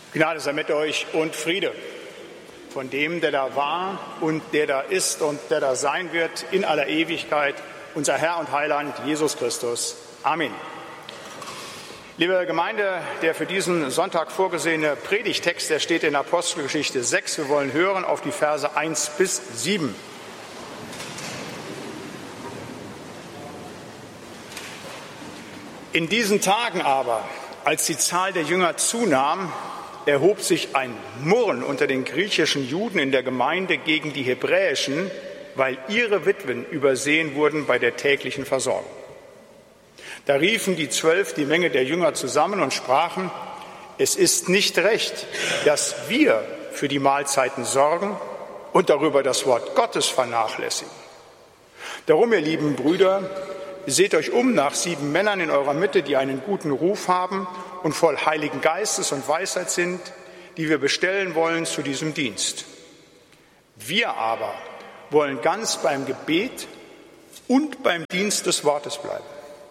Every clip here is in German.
Gnade sei mit euch und Friede von dem, der da war und der da ist und der da sein wird in aller Ewigkeit, unser Herr und Heiland Jesus Christus. Amen. Liebe Gemeinde, der für diesen Sonntag vorgesehene Predigttext, der steht in Apostelgeschichte 6. Wir wollen hören auf die Verse 1 bis 7. In diesen Tagen aber, als die Zahl der Jünger zunahm, erhob sich ein Murren unter den griechischen Juden in der Gemeinde gegen die hebräischen, weil ihre Witwen übersehen wurden bei der täglichen Versorgung. Da riefen die 12 die Menge der Jünger zusammen und sprachen: Es ist nicht recht, dass wir für die Mahlzeiten sorgen und darüber das Wort Gottes vernachlässigen. Darum, ihr lieben Brüder, seht euch um nach 7 Männern in eurer Mitte, die einen guten Ruf haben und voll Heiligen Geistes und Weisheit sind, die wir bestellen wollen zu diesem Dienst. Wir aber wollen ganz beim Gebet und beim Dienst des Wortes bleiben.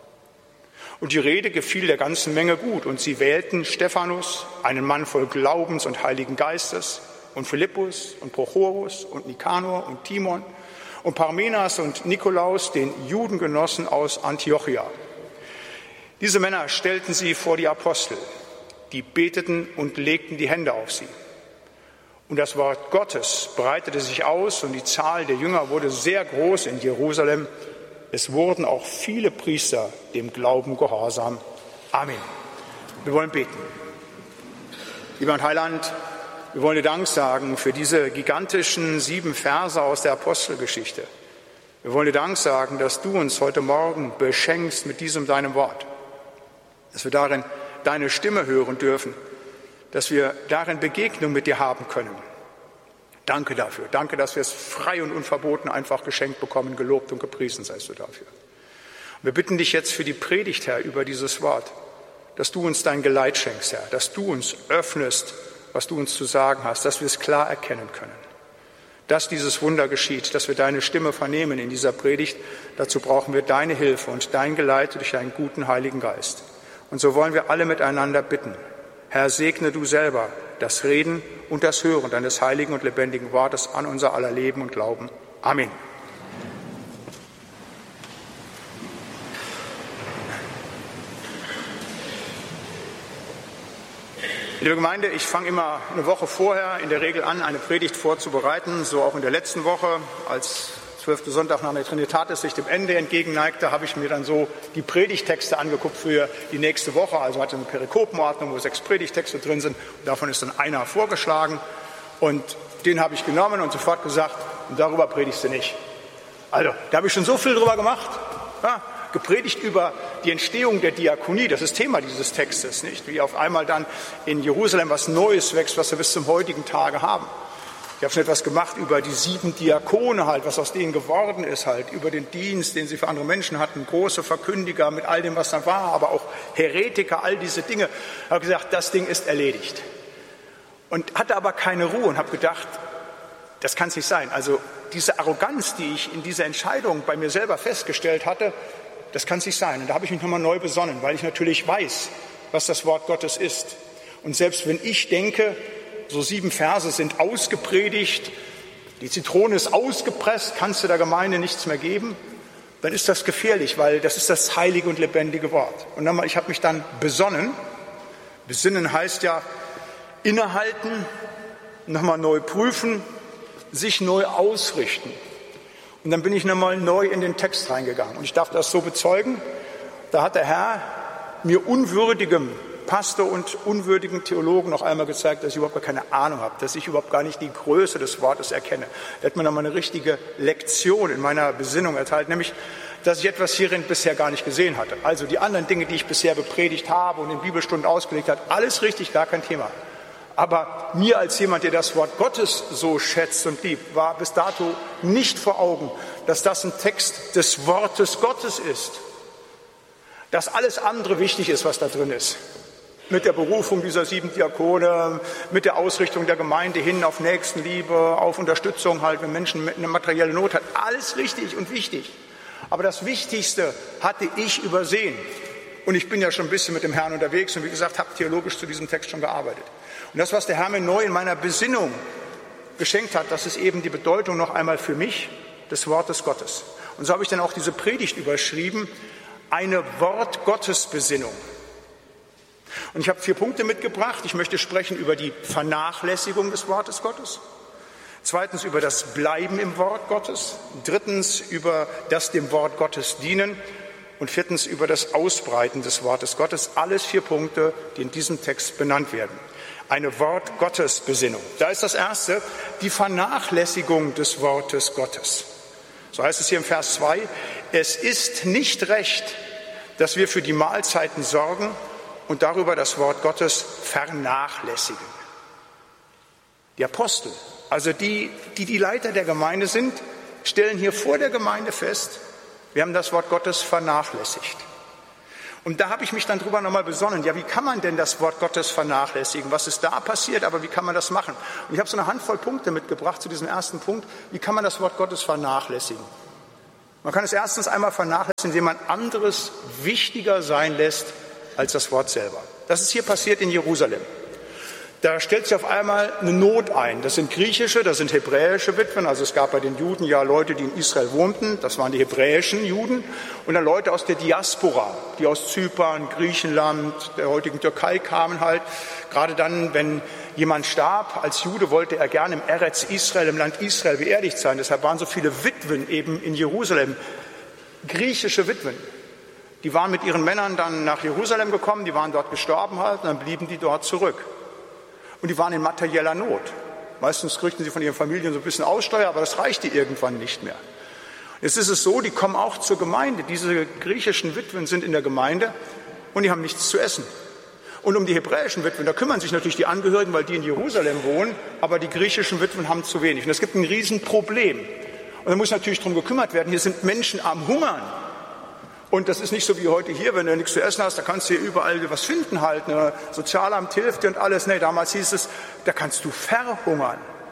Und die Rede gefiel der ganzen Menge gut, und sie wählten Stephanus, einen Mann voll Glaubens und Heiligen Geistes, und Philippus und Prochorus und Nikanor und Timon und Parmenas und Nikolaus, den Judengenossen aus Antiochia. Diese Männer stellten sie vor die Apostel, die beteten und legten die Hände auf sie. Und das Wort Gottes breitete sich aus und die Zahl der Jünger wurde sehr groß in Jerusalem. Es wurden auch viele Priester dem Glauben gehorsam. Amen. Wir wollen beten. Lieber und Heiland, wir wollen dir Dank sagen für diese gigantischen 7 Verse aus der Apostelgeschichte. Wir wollen dir Dank sagen, dass du uns heute Morgen beschenkst mit diesem deinem Wort. Dass wir darin deine Stimme hören dürfen, dass wir darin Begegnung mit dir haben können. Danke dafür. Danke, dass wir es frei und unverboten einfach geschenkt bekommen. Gelobt und gepriesen seist du dafür. Und wir bitten dich jetzt für die Predigt, Herr, über dieses Wort, dass du uns dein Geleit schenkst, Herr, dass du uns öffnest, was du uns zu sagen hast, dass wir es klar erkennen können. Dass dieses Wunder geschieht, dass wir deine Stimme vernehmen in dieser Predigt, dazu brauchen wir deine Hilfe und dein Geleit durch deinen guten Heiligen Geist. Und so wollen wir alle miteinander bitten. Herr, segne du selber das Reden und das Hören deines heiligen und lebendigen Wortes an unser aller Leben und Glauben. Amen. Liebe Gemeinde, ich fange immer eine Woche vorher in der Regel an, eine Predigt vorzubereiten. So auch in der letzten Woche, als 12. Sonntag nach der Trinitatis sich dem Ende entgegenneigte, habe ich mir dann so die Predigttexte angeguckt für die nächste Woche. Also hatte eine Perikopenordnung, wo 6 Predigttexte drin sind. Und davon ist dann einer vorgeschlagen. Und den habe ich genommen und sofort gesagt, und darüber predigst du nicht. Also, da habe ich schon so viel drüber gemacht. Ja, gepredigt über die Entstehung der Diakonie, das ist Thema dieses Textes, nicht? Wie auf einmal dann in Jerusalem was Neues wächst, was wir bis zum heutigen Tage haben. Ich habe schon etwas gemacht über die 7 Diakone halt, was aus denen geworden ist halt, über den Dienst, den sie für andere Menschen hatten, große Verkündiger mit all dem, was da war, aber auch Heretiker, all diese Dinge. Ich habe gesagt, das Ding ist erledigt. Und hatte aber keine Ruhe und habe gedacht, das kann es nicht sein. Also diese Arroganz, die ich in dieser Entscheidung bei mir selber festgestellt hatte, das kann es nicht sein. Und da habe ich mich nochmal neu besonnen, weil ich natürlich weiß, was das Wort Gottes ist. Und selbst wenn ich denke, so 7 Verse sind ausgepredigt, die Zitrone ist ausgepresst, kannst du der Gemeinde nichts mehr geben, dann ist das gefährlich, weil das ist das heilige und lebendige Wort. Und nochmal, ich habe mich dann besonnen. Besinnen heißt ja innehalten, nochmal neu prüfen, sich neu ausrichten. Und dann bin ich nochmal neu in den Text reingegangen. Und ich darf das so bezeugen, da hat der Herr mir unwürdigem Pastor und unwürdigen Theologen noch einmal gezeigt, dass ich überhaupt gar keine Ahnung habe, dass ich überhaupt gar nicht die Größe des Wortes erkenne. Da hat mir nochmal eine richtige Lektion in meiner Besinnung erteilt, nämlich, dass ich etwas hierin bisher gar nicht gesehen hatte. Also die anderen Dinge, die ich bisher bepredigt habe und in Bibelstunden ausgelegt habe, alles richtig, gar kein Thema. Aber mir als jemand, der das Wort Gottes so schätzt und liebt, war bis dato nicht vor Augen, dass das ein Text des Wortes Gottes ist. Dass alles andere wichtig ist, was da drin ist. Mit der Berufung dieser 7 Diakone, mit der Ausrichtung der Gemeinde hin auf Nächstenliebe, auf Unterstützung halt, wenn Menschen eine materielle Not hat. Alles richtig und wichtig. Aber das Wichtigste hatte ich übersehen. Und ich bin ja schon ein bisschen mit dem Herrn unterwegs und wie gesagt, habe theologisch zu diesem Text schon gearbeitet. Und das, was der Herr mir neu in meiner Besinnung geschenkt hat, das ist eben die Bedeutung noch einmal für mich des Wortes Gottes. Und so habe ich dann auch diese Predigt überschrieben, eine Wort-Gottes-Besinnung. Und ich habe 4 Punkte mitgebracht. Ich möchte sprechen über die Vernachlässigung des Wortes Gottes. 2. über das Bleiben im Wort Gottes. 3. über das dem Wort Gottes dienen. Und 4. über das Ausbreiten des Wortes Gottes. Alles 4 Punkte, die in diesem Text benannt werden. Eine Wort-Gottes-Besinnung. Da ist das erste, die Vernachlässigung des Wortes Gottes. So heißt es hier im Vers 2, es ist nicht recht, dass wir für die Mahlzeiten sorgen und darüber das Wort Gottes vernachlässigen. Die Apostel, also die Leiter der Gemeinde sind, stellen hier vor der Gemeinde fest, wir haben das Wort Gottes vernachlässigt. Und da habe ich mich dann drüber nochmal besonnen, ja, wie kann man denn das Wort Gottes vernachlässigen? Was ist da passiert, aber wie kann man das machen? Und ich habe so eine Handvoll Punkte mitgebracht zu diesem ersten Punkt, wie kann man das Wort Gottes vernachlässigen? Man kann es erstens einmal vernachlässigen, indem man anderes wichtiger sein lässt als das Wort selber. Das ist hier passiert in Jerusalem. Da stellt sich auf einmal eine Not ein. Das sind griechische, das sind hebräische Witwen. Also es gab bei den Juden ja Leute, die in Israel wohnten. Das waren die hebräischen Juden. Und dann Leute aus der Diaspora, die aus Zypern, Griechenland, der heutigen Türkei kamen halt. Gerade dann, wenn jemand starb, als Jude wollte er gerne im Eretz Israel, im Land Israel beerdigt sein. Deshalb waren so viele Witwen eben in Jerusalem. Griechische Witwen. Die waren mit ihren Männern dann nach Jerusalem gekommen, die waren dort gestorben halt und dann blieben die dort zurück. Und die waren in materieller Not. Meistens kriegten sie von ihren Familien so ein bisschen Aussteuer, aber das reichte irgendwann nicht mehr. Jetzt ist es so, die kommen auch zur Gemeinde. Diese griechischen Witwen sind in der Gemeinde und die haben nichts zu essen. Und um die hebräischen Witwen, da kümmern sich natürlich die Angehörigen, weil die in Jerusalem wohnen, aber die griechischen Witwen haben zu wenig. Und es gibt ein Riesenproblem. Und da muss natürlich drum gekümmert werden. Hier sind Menschen am Hungern. Und das ist nicht so wie heute hier, wenn du nichts zu essen hast, da kannst du hier überall was finden halt. Ne? Sozialamt hilft dir und alles. Nee, damals hieß es, da kannst du verhungern.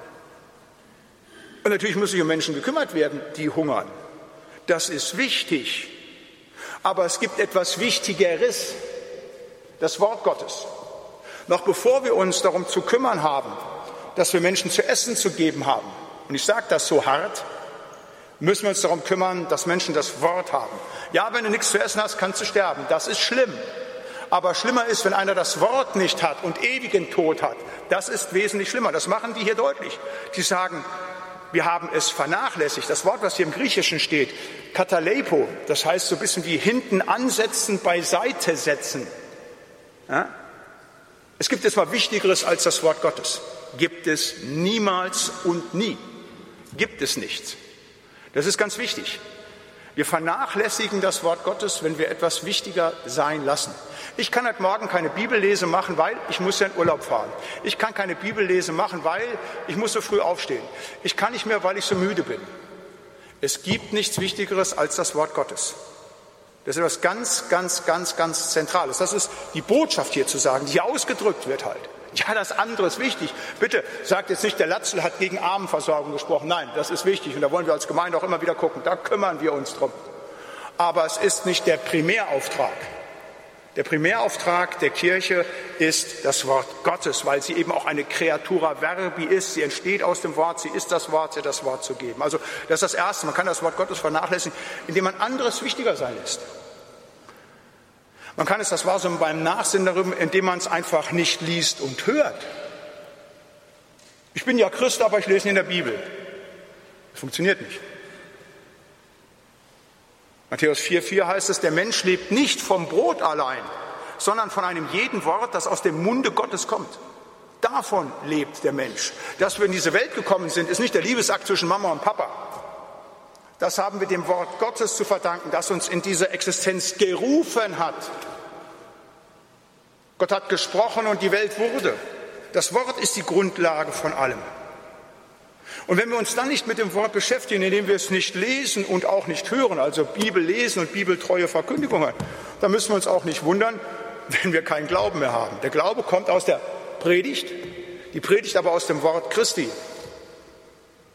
Und natürlich müssen sich um Menschen gekümmert werden, die hungern. Das ist wichtig. Aber es gibt etwas Wichtigeres, das Wort Gottes. Noch bevor wir uns darum zu kümmern haben, dass wir Menschen zu essen zu geben haben, und ich sage das so hart, müssen wir uns darum kümmern, dass Menschen das Wort haben. Ja, wenn du nichts zu essen hast, kannst du sterben. Das ist schlimm. Aber schlimmer ist, wenn einer das Wort nicht hat und ewigen Tod hat. Das ist wesentlich schlimmer. Das machen die hier deutlich. Die sagen, wir haben es vernachlässigt. Das Wort, was hier im Griechischen steht, katalepo, das heißt so ein bisschen wie hinten ansetzen, beiseite setzen. Ja? Es gibt etwas Wichtigeres als das Wort Gottes. Gibt es niemals und nie. Gibt es nichts. Das ist ganz wichtig. Wir vernachlässigen das Wort Gottes, wenn wir etwas wichtiger sein lassen. Ich kann heute Morgen keine Bibellese machen, weil ich muss ja in Urlaub fahren. Ich kann keine Bibellese machen, weil ich muss so früh aufstehen. Ich kann nicht mehr, weil ich so müde bin. Es gibt nichts Wichtigeres als das Wort Gottes. Das ist etwas ganz Zentrales. Das ist die Botschaft hier zu sagen, die hier ausgedrückt wird halt. Ja, das andere ist wichtig. Bitte sagt jetzt nicht, der Latzel hat gegen Armenversorgung gesprochen. Nein, das ist wichtig und da wollen wir als Gemeinde auch immer wieder gucken. Da kümmern wir uns drum. Aber es ist nicht der Primärauftrag. Der Primärauftrag der Kirche ist das Wort Gottes, weil sie eben auch eine Creatura verbi ist. Sie entsteht aus dem Wort, sie ist das Wort, sie hat das Wort zu geben. Also das ist das Erste. Man kann das Wort Gottes vernachlässigen, indem man anderes wichtiger sein lässt. Man kann es, das war so beim Nachsinnen darüber, indem man es einfach nicht liest und hört. Ich bin ja Christ, aber ich lese in der Bibel. Das funktioniert nicht. Matthäus 4,4 heißt es, der Mensch lebt nicht vom Brot allein, sondern von einem jeden Wort, das aus dem Munde Gottes kommt. Davon lebt der Mensch. Dass wir in diese Welt gekommen sind, ist nicht der Liebesakt zwischen Mama und Papa. Das haben wir dem Wort Gottes zu verdanken, das uns in diese Existenz gerufen hat. Gott hat gesprochen und die Welt wurde. Das Wort ist die Grundlage von allem. Und wenn wir uns dann nicht mit dem Wort beschäftigen, indem wir es nicht lesen und auch nicht hören, also Bibel lesen und bibeltreue Verkündigungen, dann müssen wir uns auch nicht wundern, wenn wir keinen Glauben mehr haben. Der Glaube kommt aus der Predigt, die Predigt aber aus dem Wort Christi.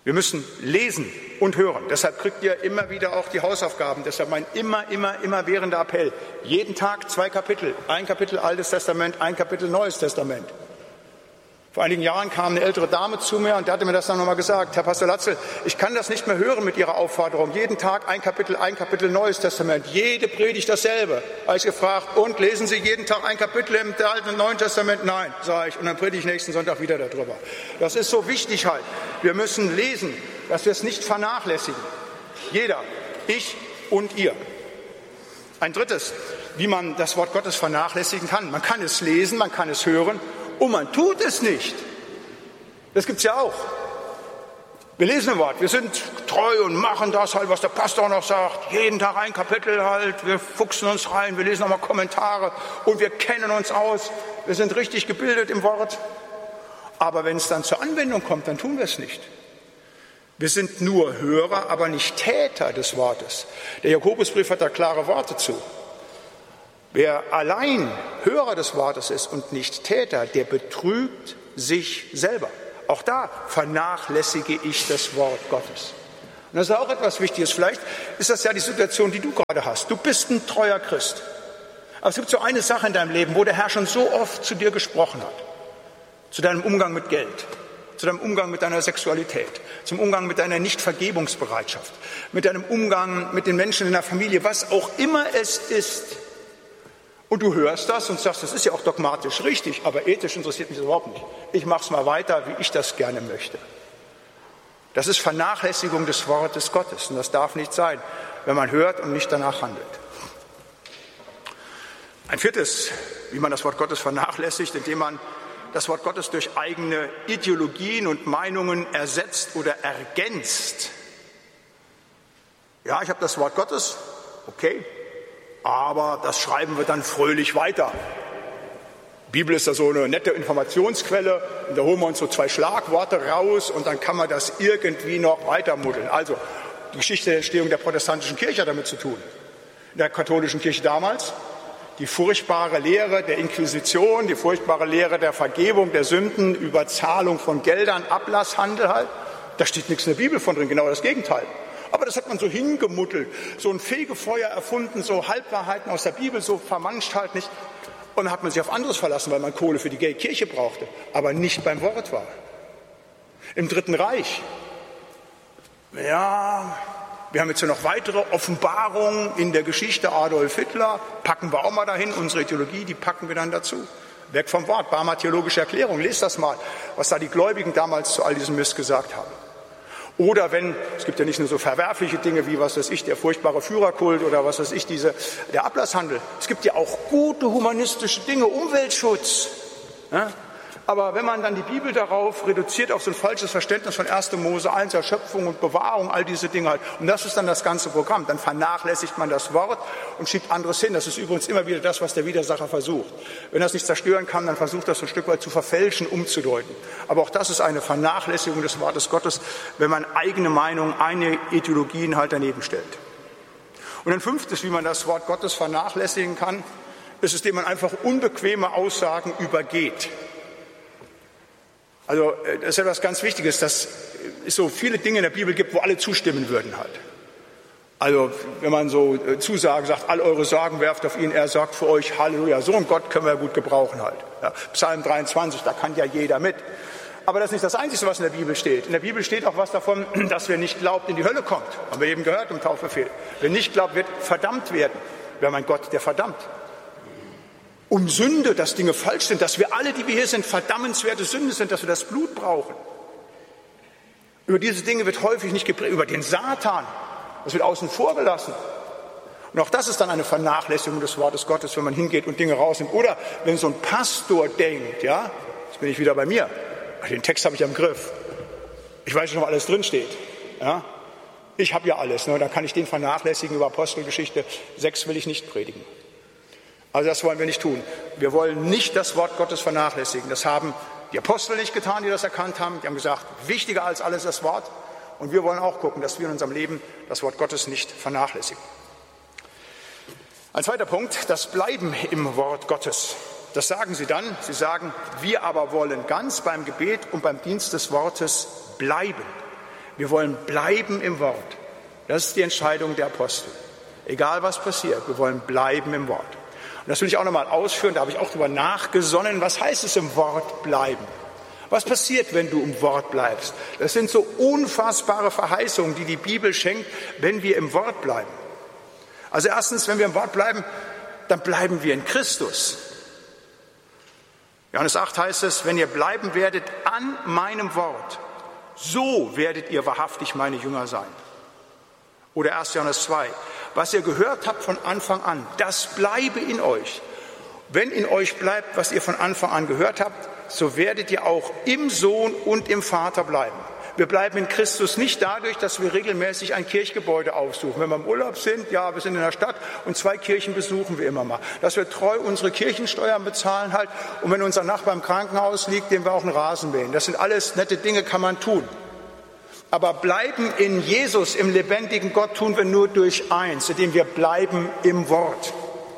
Wir müssen lesen und hören. Deshalb kriegt ihr immer wieder auch die Hausaufgaben. Deshalb mein immerwährender Appell. Jeden Tag 2 Kapitel. Ein Kapitel Altes Testament, ein Kapitel Neues Testament. Vor einigen Jahren kam eine ältere Dame zu mir und die hatte mir das dann nochmal gesagt. Herr Pastor Latzel, ich kann das nicht mehr hören mit Ihrer Aufforderung. Jeden Tag ein Kapitel Neues Testament. Jede Predigt dasselbe. Habe ich gefragt, und lesen Sie jeden Tag ein Kapitel im Alten und Neuen Testament? Nein, sage ich. Und dann predige ich nächsten Sonntag wieder darüber. Das ist so wichtig halt. Wir müssen lesen, dass wir es nicht vernachlässigen. Jeder, ich und ihr. Ein drittes, wie man das Wort Gottes vernachlässigen kann. Man kann es lesen, man kann es hören. Und man tut es nicht. Das gibt es ja auch. Wir lesen ein Wort, wir sind treu und machen das halt, was der Pastor noch sagt. Jeden Tag ein Kapitel halt, wir fuchsen uns rein, wir lesen nochmal Kommentare und wir kennen uns aus. Wir sind richtig gebildet im Wort. Aber wenn es dann zur Anwendung kommt, dann tun wir es nicht. Wir sind nur Hörer, aber nicht Täter des Wortes. Der Jakobusbrief hat da klare Worte zu. Wer allein Hörer des Wortes ist und nicht Täter, der betrügt sich selber. Auch da vernachlässige ich das Wort Gottes. Und das ist auch etwas Wichtiges. Vielleicht ist das ja die Situation, die du gerade hast. Du bist ein treuer Christ. Aber es gibt so eine Sache in deinem Leben, wo der Herr schon so oft zu dir gesprochen hat. Zu deinem Umgang mit Geld, zu deinem Umgang mit deiner Sexualität, zum Umgang mit deiner Nichtvergebungsbereitschaft, mit deinem Umgang mit den Menschen in der Familie, was auch immer es ist. Und du hörst das und sagst, das ist ja auch dogmatisch richtig, aber ethisch interessiert mich das überhaupt nicht. Ich mache es mal weiter, wie ich das gerne möchte. Das ist Vernachlässigung des Wortes Gottes und das darf nicht sein, wenn man hört und nicht danach handelt. Ein viertes, wie man das Wort Gottes vernachlässigt, indem man das Wort Gottes durch eigene Ideologien und Meinungen ersetzt oder ergänzt. Ja, ich habe das Wort Gottes, okay. Aber das schreiben wir dann fröhlich weiter. Die Bibel ist ja so eine nette Informationsquelle und da holen wir uns so 2 Schlagworte raus und dann kann man das irgendwie noch weitermuddeln. Also die Geschichte der Entstehung der protestantischen Kirche hat damit zu tun. In der katholischen Kirche damals die furchtbare Lehre der Inquisition, die furchtbare Lehre der Vergebung der Sünden, Überzahlung von Geldern, Ablasshandel halt. Da steht nichts in der Bibel von drin, genau das Gegenteil. Aber das hat man so hingemuddelt, so ein Fegefeuer erfunden, so Halbwahrheiten aus der Bibel, so vermanscht halt nicht. Und dann hat man sich auf anderes verlassen, weil man Kohle für die Kirche brauchte, aber nicht beim Wort war. Im Dritten Reich, ja, wir haben jetzt ja noch weitere Offenbarungen in der Geschichte Adolf Hitler, packen wir auch mal dahin, unsere Ideologie, die packen wir dann dazu. Weg vom Wort, Barmer theologische Erklärung, lest das mal, was da die Gläubigen damals zu all diesem Mist gesagt haben. Oder wenn, es gibt ja nicht nur so verwerfliche Dinge wie, was weiß ich, der furchtbare Führerkult oder was weiß ich, der Ablasshandel. Es gibt ja auch gute humanistische Dinge, Umweltschutz. Ja? Aber wenn man dann die Bibel darauf reduziert, auf so ein falsches Verständnis von 1. Mose 1, Erschöpfung und Bewahrung, all diese Dinge halt, und das ist dann das ganze Programm, dann vernachlässigt man das Wort und schiebt anderes hin. Das ist übrigens immer wieder das, was der Widersacher versucht. Wenn er es nicht zerstören kann, dann versucht er es ein Stück weit zu verfälschen, umzudeuten. Aber auch das ist eine Vernachlässigung des Wortes Gottes, wenn man eigene Meinungen, eigene Ideologien halt daneben stellt. Und ein fünftes, wie man das Wort Gottes vernachlässigen kann, ist es, indem man einfach unbequeme Aussagen übergeht. Also das ist etwas ganz Wichtiges, dass es so viele Dinge in der Bibel gibt, wo alle zustimmen würden halt. Also wenn man so Zusagen sagt, all eure Sorgen werft auf ihn, er sorgt für euch, Halleluja, so einen Gott können wir gut gebrauchen halt. Ja, Psalm 23, da kann ja jeder mit. Aber das ist nicht das Einzige, was in der Bibel steht. In der Bibel steht auch was davon, dass wer nicht glaubt, in die Hölle kommt. Haben wir eben gehört im Taufbefehl. Wer nicht glaubt, wird verdammt werden. Wir haben einen Gott, der verdammt. Um Sünde, dass Dinge falsch sind, dass wir alle, die wir hier sind, verdammenswerte Sünde sind, dass wir das Blut brauchen. Über diese Dinge wird häufig nicht gepredigt, über den Satan, das wird außen vor gelassen. Und auch das ist dann eine Vernachlässigung des Wortes Gottes, wenn man hingeht und Dinge rausnimmt. Oder wenn so ein Pastor denkt, ja, jetzt bin ich wieder bei mir, den Text habe ich ja im Griff. Ich weiß schon, wo alles drinsteht. Ja? Ich habe ja alles, ne? Dann kann ich den vernachlässigen. Über Apostelgeschichte 6 will ich nicht predigen. Also das wollen wir nicht tun. Wir wollen nicht das Wort Gottes vernachlässigen. Das haben die Apostel nicht getan, die das erkannt haben. Die haben gesagt, wichtiger als alles das Wort. Und wir wollen auch gucken, dass wir in unserem Leben das Wort Gottes nicht vernachlässigen. Ein zweiter Punkt, das Bleiben im Wort Gottes. Das sagen sie dann. Sie sagen, wir aber wollen ganz beim Gebet und beim Dienst des Wortes bleiben. Wir wollen bleiben im Wort. Das ist die Entscheidung der Apostel. Egal was passiert, wir wollen bleiben im Wort. Und das will ich auch nochmal ausführen, da habe ich auch darüber nachgesonnen, was heißt es im Wort bleiben? Was passiert, wenn du im Wort bleibst? Das sind so unfassbare Verheißungen, die die Bibel schenkt, wenn wir im Wort bleiben. Also erstens, wenn wir im Wort bleiben, dann bleiben wir in Christus. Johannes 8 heißt es, wenn ihr bleiben werdet an meinem Wort, so werdet ihr wahrhaftig meine Jünger sein. Oder 1. Johannes 2, was ihr gehört habt von Anfang an, das bleibe in euch. Wenn in euch bleibt, was ihr von Anfang an gehört habt, so werdet ihr auch im Sohn und im Vater bleiben. Wir bleiben in Christus nicht dadurch, dass wir regelmäßig ein Kirchgebäude aufsuchen. Wenn wir im Urlaub sind, ja, wir sind in der Stadt und 2 Kirchen besuchen wir immer mal. Dass wir treu unsere Kirchensteuern bezahlen halt und wenn unser Nachbar im Krankenhaus liegt, dem wir auch einen Rasen mähen. Das sind alles nette Dinge, kann man tun. Aber bleiben in Jesus, im lebendigen Gott, tun wir nur durch eins, indem wir bleiben im Wort.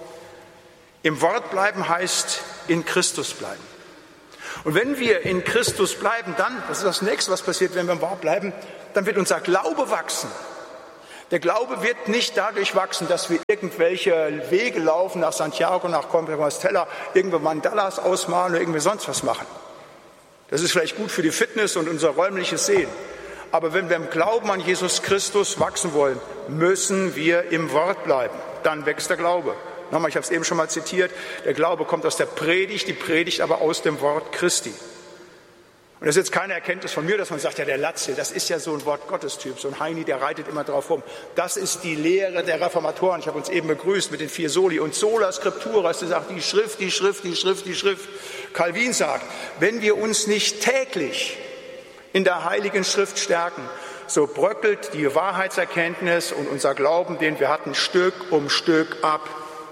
Im Wort bleiben heißt in Christus bleiben. Und wenn wir in Christus bleiben, dann, das ist das Nächste, was passiert, wenn wir im Wort bleiben, dann wird unser Glaube wachsen. Der Glaube wird nicht dadurch wachsen, dass wir irgendwelche Wege laufen nach Santiago, nach Compostela, irgendwo Mandalas ausmalen oder irgendwie sonst was machen. Das ist vielleicht gut für die Fitness und unser räumliches Sehen. Aber wenn wir im Glauben an Jesus Christus wachsen wollen, müssen wir im Wort bleiben. Dann wächst der Glaube. Nochmal, ich habe es eben schon mal zitiert, der Glaube kommt aus der Predigt, die Predigt aber aus dem Wort Christi. Und das ist jetzt keine Erkenntnis von mir, dass man sagt, ja, der Latzel, das ist ja so ein Wort-Gottes-Typ, so ein Heini, der reitet immer drauf rum. Das ist die Lehre der Reformatoren. Ich habe uns eben begrüßt mit den 4 Soli. Und sola scriptura, sie sagt, die Schrift, die Schrift, die Schrift, die Schrift. Calvin sagt, wenn wir uns nicht täglich in der Heiligen Schrift stärken, so bröckelt die Wahrheitserkenntnis und unser Glauben, den wir hatten, Stück um Stück ab.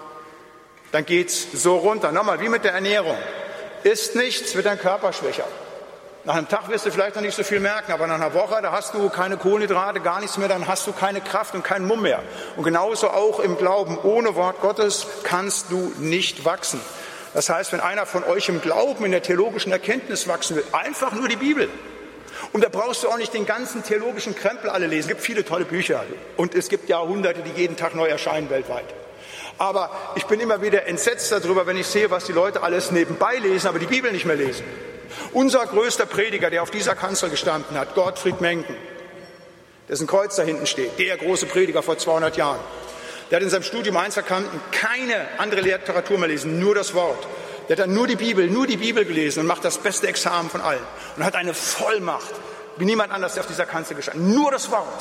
Dann geht's so runter. Nochmal, wie mit der Ernährung. Isst nichts, wird dein Körper schwächer. Nach einem Tag wirst du vielleicht noch nicht so viel merken, aber nach einer Woche, da hast du keine Kohlenhydrate, gar nichts mehr, dann hast du keine Kraft und keinen Mumm mehr. Und genauso auch im Glauben. Ohne Wort Gottes kannst du nicht wachsen. Das heißt, wenn einer von euch im Glauben, in der theologischen Erkenntnis wachsen will, einfach nur die Bibel. Und da brauchst du auch nicht den ganzen theologischen Krempel alle lesen. Es gibt viele tolle Bücher und es gibt Jahrhunderte, die jeden Tag neu erscheinen weltweit. Aber ich bin immer wieder entsetzt darüber, wenn ich sehe, was die Leute alles nebenbei lesen, aber die Bibel nicht mehr lesen. Unser größter Prediger, der auf dieser Kanzel gestanden hat, Gottfried Mencken, dessen Kreuz da hinten steht, der große Prediger vor 200 Jahren, der hat in seinem Studium eins erkannt, keine andere Literatur mehr lesen, nur das Wort. Der hat dann nur die Bibel gelesen und macht das beste Examen von allen. Und hat eine Vollmacht, wie niemand anders, der auf dieser Kanzel gestanden. Nur das Wort.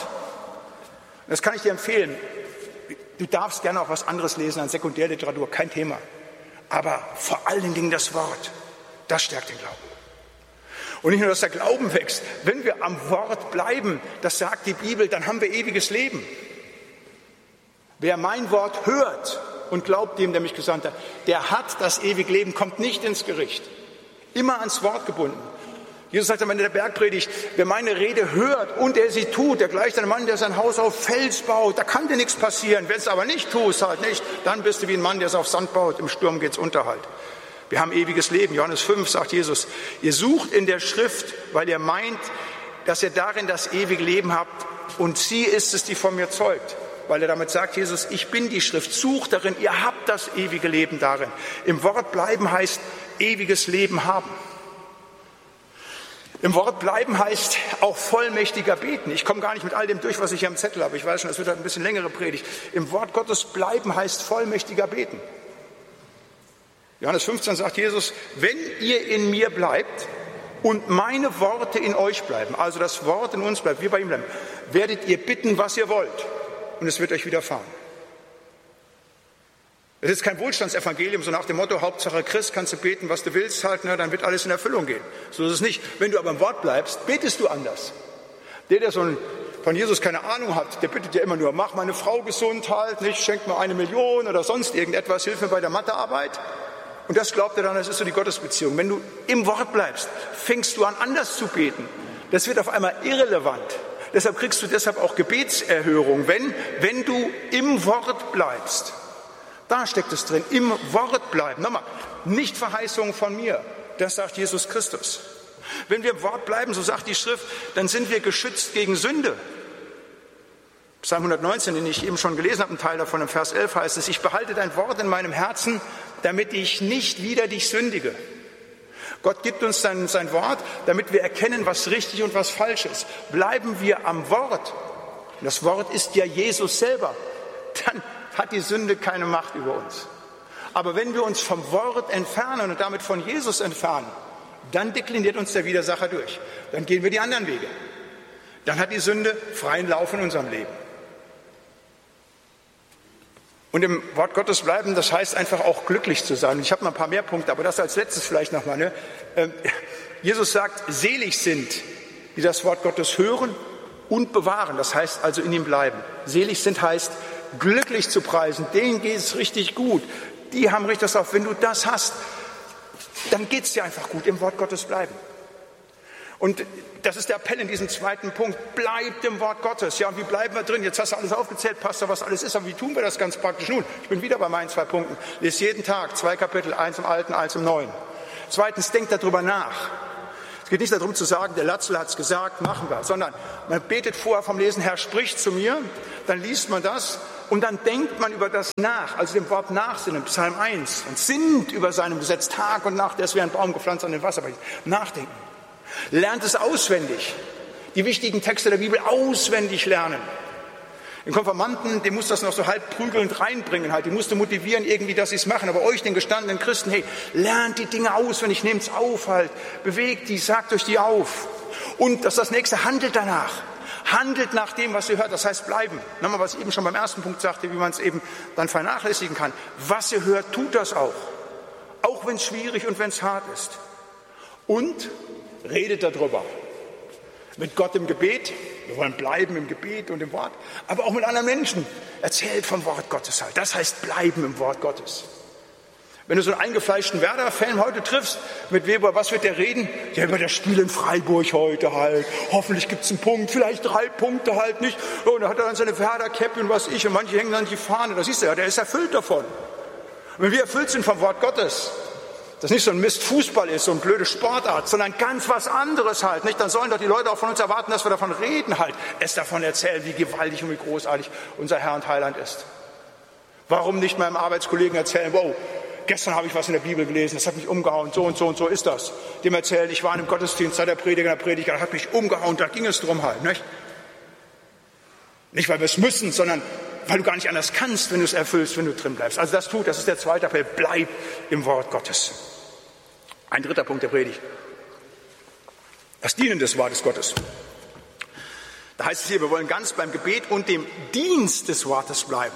Und das kann ich dir empfehlen. Du darfst gerne auch was anderes lesen an Sekundärliteratur, kein Thema. Aber vor allen Dingen das Wort, das stärkt den Glauben. Und nicht nur, dass der Glauben wächst. Wenn wir am Wort bleiben, das sagt die Bibel, dann haben wir ewiges Leben. Wer mein Wort hört und glaubt dem, der mich gesandt hat, der hat das ewige Leben, kommt nicht ins Gericht. Immer ans Wort gebunden. Jesus sagt am Ende der Bergpredigt, wer meine Rede hört und er sie tut, der gleicht einem Mann, der sein Haus auf Fels baut. Da kann dir nichts passieren. Wenn es aber nicht tust, halt nicht, dann bist du wie ein Mann, der es auf Sand baut. Im Sturm geht's unter halt. Wir haben ewiges Leben. Johannes 5 sagt Jesus, ihr sucht in der Schrift, weil ihr meint, dass ihr darin das ewige Leben habt. Und sie ist es, die von mir zeugt. Weil er damit sagt, Jesus, ich bin die Schrift, sucht darin, ihr habt das ewige Leben darin. Im Wort bleiben heißt ewiges Leben haben. Im Wort bleiben heißt auch vollmächtiger beten. Ich komme gar nicht mit all dem durch, was ich hier am Zettel habe. Ich weiß schon, das wird ein bisschen längere Predigt. Im Wort Gottes bleiben heißt vollmächtiger beten. Johannes 15 sagt Jesus, wenn ihr in mir bleibt und meine Worte in euch bleiben, also das Wort in uns bleibt, wir bei ihm bleiben, werdet ihr bitten, was ihr wollt. Und es wird euch widerfahren. Es ist kein Wohlstandsevangelium, so nach dem Motto, Hauptsache Christ, kannst du beten, was du willst, halt, ne, dann wird alles in Erfüllung gehen. So ist es nicht. Wenn du aber im Wort bleibst, betest du anders. Der von Jesus keine Ahnung hat, der bittet ja immer nur, mach meine Frau gesund halt, nicht, schenk mir 1 Million oder sonst irgendetwas, hilf mir bei der Mathearbeit. Und das glaubt er dann, das ist so die Gottesbeziehung. Wenn du im Wort bleibst, fängst du an, anders zu beten. Das wird auf einmal irrelevant. Deshalb kriegst du auch Gebetserhörung, wenn du im Wort bleibst. Da steckt es drin, im Wort bleiben. Nochmal, nicht Verheißungen von mir, das sagt Jesus Christus. Wenn wir im Wort bleiben, so sagt die Schrift, dann sind wir geschützt gegen Sünde. Psalm 119, den ich eben schon gelesen habe, ein Teil davon, im Vers 11 heißt es, ich behalte dein Wort in meinem Herzen, damit ich nicht wider dich sündige. Gott gibt uns sein Wort, damit wir erkennen, was richtig und was falsch ist. Bleiben wir am Wort, und das Wort ist ja Jesus selber, dann hat die Sünde keine Macht über uns. Aber wenn wir uns vom Wort entfernen und damit von Jesus entfernen, dann dekliniert uns der Widersacher durch. Dann gehen wir die anderen Wege. Dann hat die Sünde freien Lauf in unserem Leben. Und im Wort Gottes bleiben, das heißt einfach auch glücklich zu sein. Ich habe noch ein paar mehr Punkte, aber das als letztes vielleicht nochmal. Ne? Jesus sagt, selig sind, die das Wort Gottes hören und bewahren. Das heißt also in ihm bleiben. Selig sind heißt, glücklich zu preisen. Denen geht es richtig gut. Die haben richtig das auf. Wenn du das hast, dann geht es dir einfach gut. Im Wort Gottes bleiben. Und das ist der Appell in diesem zweiten Punkt. Bleibt im Wort Gottes. Ja, und wie bleiben wir drin? Jetzt hast du alles aufgezählt, Pastor, was alles ist. Aber wie tun wir das ganz praktisch? Nun, ich bin wieder bei meinen 2 Punkten. Lies jeden Tag 2 Kapitel, 1 im Alten, 1 im Neuen. Zweitens, denkt darüber nach. Es geht nicht darum zu sagen, der Latzel hat es gesagt, machen wir. Sondern man betet vorher vom Lesen, Herr, sprich zu mir. Dann liest man das und dann denkt man über das nach. Also dem Wort nachsinnen, Psalm 1. Und sinnt über seinem Gesetz Tag und Nacht. Der ist wie ein Baum gepflanzt an den Wasserbach. Nachdenken. Lernt es auswendig. Die wichtigen Texte der Bibel auswendig lernen. Den Konfirmanden, dem muss das noch so halb prügelnd reinbringen halt. Die musste motivieren irgendwie, dass sie es machen. Aber euch, den gestandenen Christen, hey, lernt die Dinge auswendig, nehmt es auf halt. Bewegt die, sagt euch die auf. Und das ist das Nächste, handelt danach. Handelt nach dem, was ihr hört. Das heißt, bleiben. Nochmal, was ich eben schon beim ersten Punkt sagte, wie man es eben dann vernachlässigen kann. Was ihr hört, tut das auch. Auch wenn es schwierig und wenn es hart ist. Und redet darüber. Mit Gott im Gebet. Wir wollen bleiben im Gebet und im Wort. Aber auch mit anderen Menschen. Erzählt vom Wort Gottes halt. Das heißt, bleiben im Wort Gottes. Wenn du so einen eingefleischten Werder-Fan heute triffst, mit Weber, was wird der reden? Ja, über das Spiel in Freiburg heute halt. Hoffentlich gibt es einen Punkt, vielleicht 3 Punkte halt nicht. Und da hat er dann seine Werder-Cappy und was ich. Und manche hängen dann die Fahne. Das siehst du ja, der ist erfüllt davon. Und wenn wir erfüllt sind vom Wort Gottes, das nicht so ein Mist Fußball ist, so eine blöde Sportart, sondern ganz was anderes halt, nicht? Dann sollen doch die Leute auch von uns erwarten, dass wir davon reden halt, es davon erzählen, wie gewaltig und wie großartig unser Herr und Heiland ist. Warum nicht meinem Arbeitskollegen erzählen, wow, gestern habe ich was in der Bibel gelesen, das hat mich umgehauen, so und so und so ist das. Dem erzählen, ich war in einem Gottesdienst, da der Prediger, das hat mich umgehauen, da ging es drum halt, nicht? Nicht, weil wir es müssen, sondern weil du gar nicht anders kannst, wenn du es erfüllst, wenn du drin bleibst. Also das ist der zweite Appell, bleib im Wort Gottes. Ein dritter Punkt der Predigt. Das Dienen des Wortes Gottes. Da heißt es hier, wir wollen ganz beim Gebet und dem Dienst des Wortes bleiben.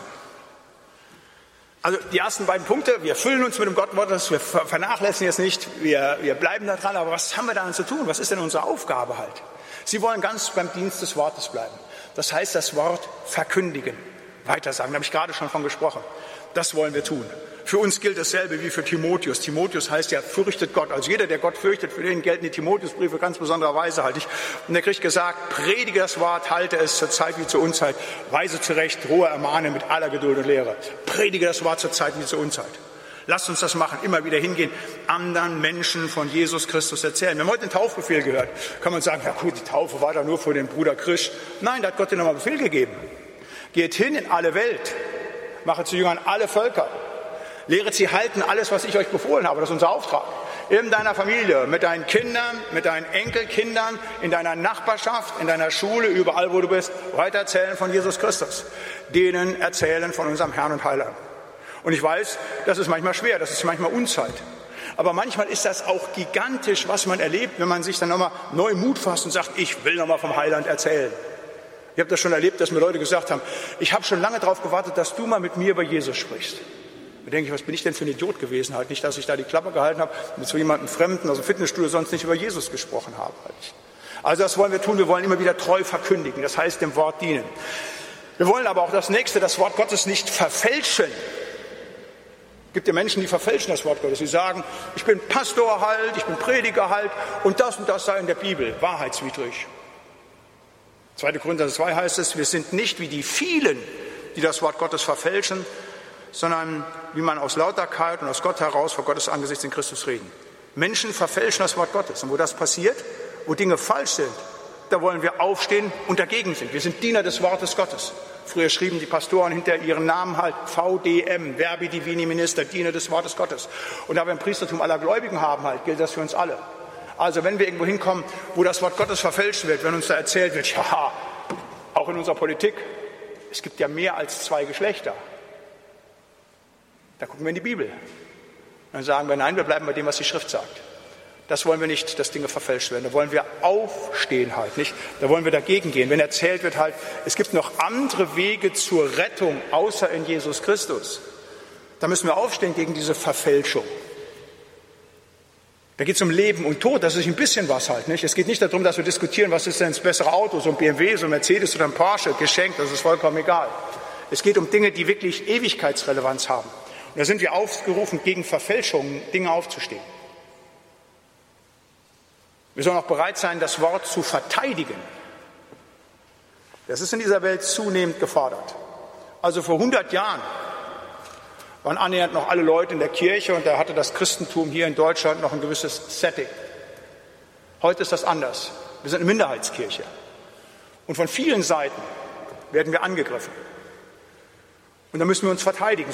Also die ersten beiden Punkte, wir füllen uns mit dem Wort Gottes, wir vernachlässigen es nicht, wir bleiben da dran, aber was haben wir daran zu tun? Was ist denn unsere Aufgabe halt? Sie wollen ganz beim Dienst des Wortes bleiben. Das heißt, das Wort verkündigen, weitersagen, da habe ich gerade schon von gesprochen. Das wollen wir tun. Für uns gilt dasselbe wie für Timotheus. Timotheus heißt ja, fürchtet Gott. Also jeder, der Gott fürchtet, für den gelten die Timotheusbriefe ganz besonderer Weise halt. Und er kriegt gesagt, predige das Wort, halte es zur Zeit wie zur Unzeit, weise zurecht, drohe, ermahne mit aller Geduld und Lehre. Predige das Wort zur Zeit wie zur Unzeit. Lasst uns das machen, immer wieder hingehen, anderen Menschen von Jesus Christus erzählen. Wir haben heute den Taufbefehl gehört. Kann man sagen, ja gut, die Taufe war da nur für den Bruder Krisch. Nein, da hat Gott dir nochmal Befehl gegeben. Geht hin in alle Welt, mache zu Jüngern alle Völker. Lehret sie halten alles, was ich euch befohlen habe. Das ist unser Auftrag. In deiner Familie, mit deinen Kindern, mit deinen Enkelkindern, in deiner Nachbarschaft, in deiner Schule, überall, wo du bist, weiter erzählen von Jesus Christus. Denen erzählen von unserem Herrn und Heiland. Und ich weiß, das ist manchmal schwer, das ist manchmal Unzeit. Aber manchmal ist das auch gigantisch, was man erlebt, wenn man sich dann nochmal neu Mut fasst und sagt, ich will nochmal vom Heiland erzählen. Ich habe das schon erlebt, dass mir Leute gesagt haben, ich habe schon lange darauf gewartet, dass du mal mit mir über Jesus sprichst. Da denke ich, was bin ich denn für ein Idiot gewesen? Halt nicht, dass ich da die Klappe gehalten habe, mit so jemandem Fremden, also Fitnessstudio, sonst nicht über Jesus gesprochen habe. Also das wollen wir tun, wir wollen immer wieder treu verkündigen, das heißt dem Wort dienen. Wir wollen aber auch das Nächste, das Wort Gottes nicht verfälschen. Es gibt ja Menschen, die verfälschen das Wort Gottes. Sie sagen, ich bin Pastor halt, ich bin Prediger halt und das sei in der Bibel wahrheitswidrig. 2. Korinther 2 heißt es, wir sind nicht wie die vielen, die das Wort Gottes verfälschen, sondern wie man aus Lauterkeit und aus Gott heraus vor Gottes Angesicht in Christus reden. Menschen verfälschen das Wort Gottes. Und wo das passiert, wo Dinge falsch sind, da wollen wir aufstehen und dagegen sind. Wir sind Diener des Wortes Gottes. Früher schrieben die Pastoren hinter ihren Namen halt VDM, Verbi Divini Minister, Diener des Wortes Gottes. Und da wir ein Priestertum aller Gläubigen haben, halt, gilt das für uns alle. Also wenn wir irgendwo hinkommen, wo das Wort Gottes verfälscht wird, wenn uns da erzählt wird, ja, auch in unserer Politik, es gibt ja mehr als 2 Geschlechter. Da gucken wir in die Bibel. Dann sagen wir, nein, wir bleiben bei dem, was die Schrift sagt. Das wollen wir nicht, dass Dinge verfälscht werden. Da wollen wir aufstehen halt, nicht? Da wollen wir dagegen gehen. Wenn erzählt wird halt, es gibt noch andere Wege zur Rettung, außer in Jesus Christus. Da müssen wir aufstehen gegen diese Verfälschung. Da geht es um Leben und Tod, das ist ein bisschen was halt, nicht? Es geht nicht darum, dass wir diskutieren, was ist denn das bessere Auto, so ein BMW, so ein Mercedes oder ein Porsche, geschenkt, das ist vollkommen egal. Es geht um Dinge, die wirklich Ewigkeitsrelevanz haben. Und da sind wir aufgerufen, gegen Verfälschungen, Dinge aufzustehen. Wir sollen auch bereit sein, das Wort zu verteidigen. Das ist in dieser Welt zunehmend gefordert. Also vor 100 Jahren waren annähernd noch alle Leute in der Kirche und da hatte das Christentum hier in Deutschland noch ein gewisses Setting. Heute ist das anders. Wir sind eine Minderheitskirche. Und von vielen Seiten werden wir angegriffen. Und da müssen wir uns verteidigen.